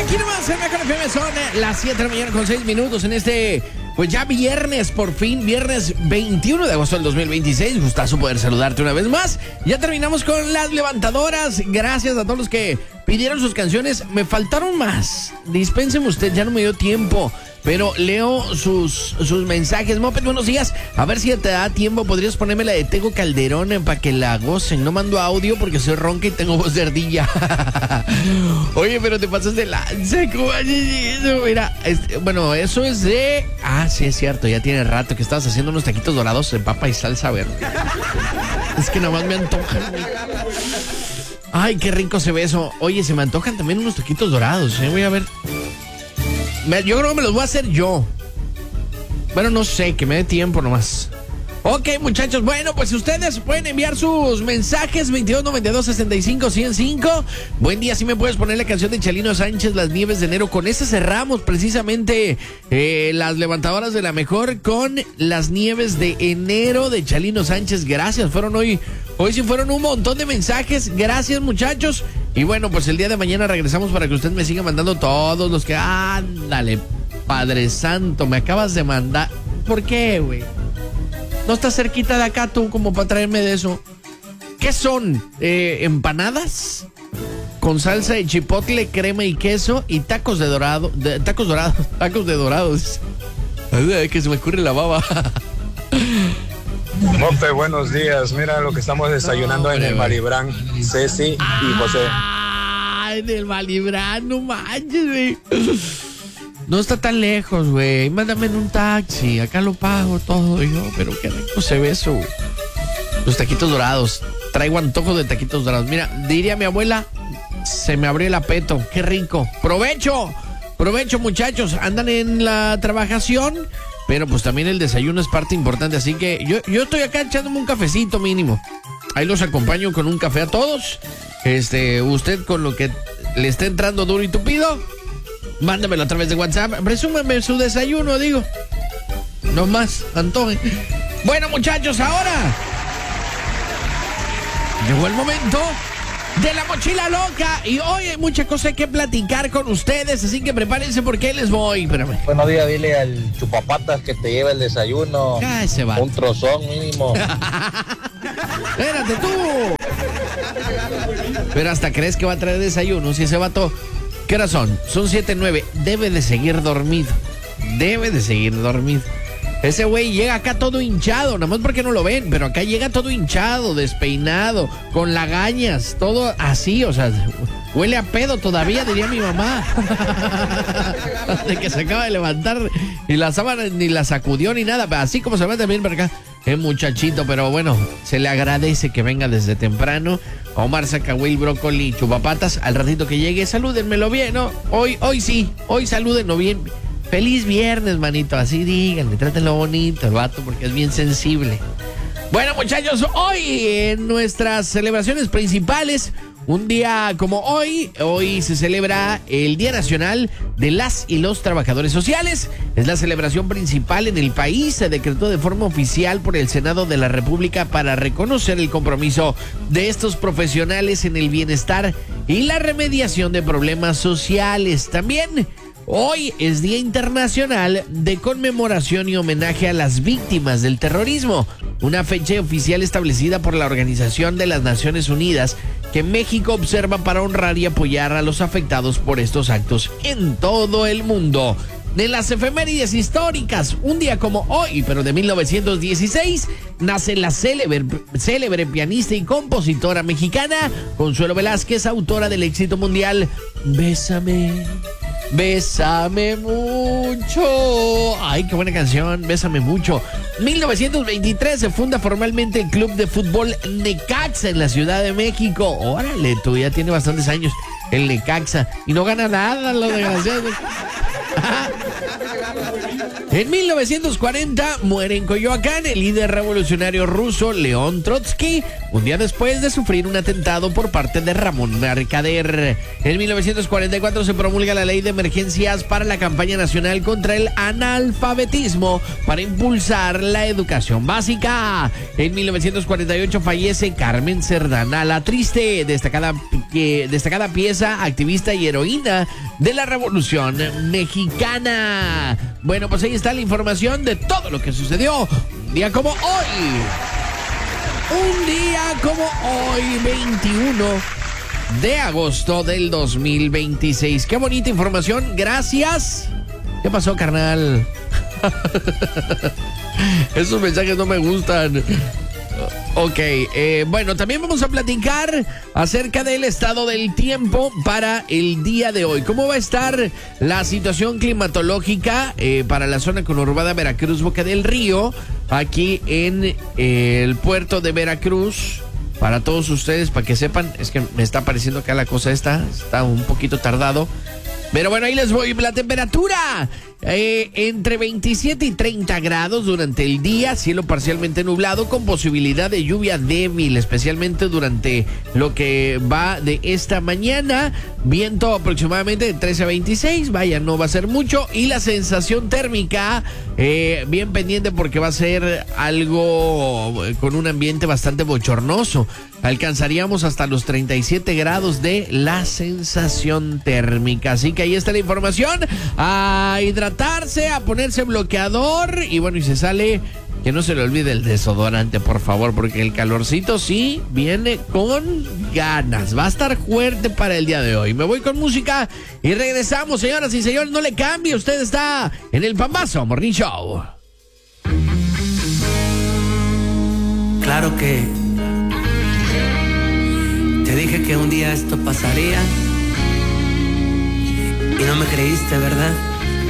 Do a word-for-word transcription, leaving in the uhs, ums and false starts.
Aquí nomás en Mejor F M son las siete de la mañana con seis minutos en este, pues ya viernes, por fin, viernes veintiuno de agosto del dos mil veintiséis. Gustazo poder saludarte una vez más. Ya terminamos con las levantadoras. Gracias a todos los que pidieron sus canciones. Me faltaron más. Dispénseme usted, ya no me dio tiempo. Pero leo sus, sus mensajes. Moped, buenos días. A ver si te da tiempo. ¿Podrías ponerme la de Tego Calderón eh, para que la gocen? No mando audio porque soy ronca y tengo voz de ardilla. Oye, pero te pasas de lanza. ¿Cómo haces eso? Mira, este, bueno, eso es de... Ah, sí, es cierto. Ya tiene rato que estabas haciendo unos taquitos dorados de papa y salsa verde. Es que nada más me antojan. Ay, qué rico se ve eso. Oye, se me antojan también unos taquitos dorados, ¿eh? Voy a ver. Yo creo que me los voy a hacer yo. Bueno, no sé, que me dé tiempo nomás. Ok, muchachos, bueno, pues ustedes pueden enviar sus mensajes veintidós noventa y dos sesenta y cinco ciento cinco. Buen día, si me puedes poner la canción de Chalino Sánchez, Las Nieves de Enero. Con esa cerramos precisamente eh, las levantadoras de la mejor con Las Nieves de Enero de Chalino Sánchez. Gracias, fueron hoy, hoy sí fueron un montón de mensajes. Gracias, muchachos. Y bueno, pues el día de mañana regresamos para que usted me siga mandando todos los que... Ándale, Padre Santo, me acabas de mandar... ¿Por qué, güey? No estás cerquita de acá tú como para traerme de eso. ¿Qué son? Eh, ¿Empanadas? Con salsa de chipotle, crema y queso y tacos de dorado... De, tacos dorados, tacos de dorados. Ay, que se me escurre la baba. Mope, buenos días. Mira lo que estamos desayunando no, en el Malibrán, Ceci y José. Ah, en el Malibrán, no manches, güey. No está tan lejos, güey. Mándame en un taxi. Acá lo pago todo, yo. Pero qué rico se ve eso, güey. Los taquitos dorados. Traigo antojo de taquitos dorados. Mira, diría mi abuela, se me abrió el apeto. Qué rico. ¡Provecho! Provecho, muchachos. Andan en la trabajación, pero pues también el desayuno es parte importante. Así que yo, yo estoy acá echándome un cafecito mínimo. Ahí los acompaño con un café a todos. Este, usted con lo que le está entrando duro y tupido, mándamelo a través de WhatsApp. Presúmame su desayuno, digo. No más, antoje. Bueno, muchachos, ahora llegó el momento de la mochila loca. Y hoy hay mucha cosa que platicar con ustedes, así que prepárense porque les voy. Espérame. Buenos días, dile al chupapatas que te lleve el desayuno. Ah, ese va. Un trozón mínimo. Espérate tú. Pero hasta crees que va a traer desayuno si ese vato... ¿Qué hora son? Son siete nueve. Debe de seguir dormido. Debe de seguir dormido. Ese güey llega acá todo hinchado, nada más porque no lo ven, pero acá llega todo hinchado, despeinado, con lagañas, todo así, o sea, huele a pedo todavía, diría mi mamá. De que se acaba de levantar y la sábana ni la sacudió ni nada, así como se va también para acá. Es muchachito, pero bueno, se le agradece que venga desde temprano. Omar Zacahuil, brócoli, chupapatas. Al ratito que llegue, salúdenmelo bien, ¿no? Hoy, hoy sí, hoy salúdenlo bien. Feliz viernes, manito, así díganle, trátenlo bonito el vato porque es bien sensible. Bueno, muchachos, hoy en nuestras celebraciones principales, un día como hoy, hoy se celebra el Día Nacional de las y los Trabajadores Sociales. Es la celebración principal en el país. Se decretó de forma oficial por el Senado de la República para reconocer el compromiso de estos profesionales en el bienestar y la remediación de problemas sociales. También hoy es Día Internacional de Conmemoración y Homenaje a las Víctimas del Terrorismo, una fecha oficial establecida por la Organización de las Naciones Unidas que México observa para honrar y apoyar a los afectados por estos actos en todo el mundo. De las efemérides históricas, un día como hoy, pero de mil novecientos dieciséis, nace la célebre, célebre pianista y compositora mexicana Consuelo Velázquez, autora del éxito mundial Bésame, Bésame mucho. Ay, qué buena canción, Bésame mucho. mil novecientos veintitrés se funda formalmente el Club de Fútbol Necaxa en la Ciudad de México. Órale, tú ya tiene bastantes años el Necaxa y no gana nada, lo desgraciado. En mil novecientos cuarenta muere en Coyoacán el líder revolucionario ruso León Trotsky, un día después de sufrir un atentado por parte de Ramón Mercader. En mil novecientos cuarenta y cuatro se promulga la ley de emergencias para la campaña nacional contra el analfabetismo para impulsar la educación básica. En mil novecientos cuarenta y ocho fallece Carmen Cerdán, la triste, destacada, eh, destacada pieza, activista y heroína de la Revolución Mexicana. Bueno, pues ahí está la información de todo lo que sucedió un día como hoy. Un día como hoy, veintiuno de agosto del dos mil veintiséis. Qué bonita información, gracias. ¿Qué pasó, carnal? Esos mensajes no me gustan. Ok, eh, bueno, también vamos a platicar acerca del estado del tiempo para el día de hoy. ¿Cómo va a estar la situación climatológica eh, para la zona conurbada Veracruz, Boca del Río, aquí en eh, el puerto de Veracruz? Para todos ustedes, para que sepan, es que me está pareciendo acá la cosa esta, está un poquito tardado. Pero bueno, ahí les voy. La temperatura eh, entre veintisiete y treinta grados durante el día, cielo parcialmente nublado con posibilidad de lluvia débil, especialmente durante lo que va de esta mañana. Viento aproximadamente de trece a veintiséis, vaya, no va a ser mucho. Y la sensación térmica, eh, bien pendiente porque va a ser algo con un ambiente bastante bochornoso. Alcanzaríamos hasta los treinta y siete grados de la sensación térmica. Así que ahí está la información. A hidratarse, a ponerse bloqueador. Y bueno, y se sale, que no se le olvide el desodorante, por favor, porque el calorcito sí viene con ganas. Va a estar fuerte para el día de hoy. Me voy con música y regresamos, señoras y señores. No le cambie, usted está en el Pambazo Morning Show. Claro que te dije que un día esto pasaría y no me creíste, ¿verdad?